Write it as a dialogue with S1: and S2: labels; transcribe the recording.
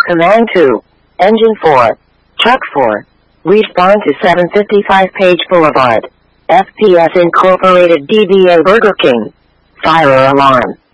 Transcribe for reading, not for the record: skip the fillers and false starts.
S1: Command 2. Engine 4. Truck 4. Respond to 755 Page Boulevard. FPS Incorporated DBA Burger King. Fire alarm.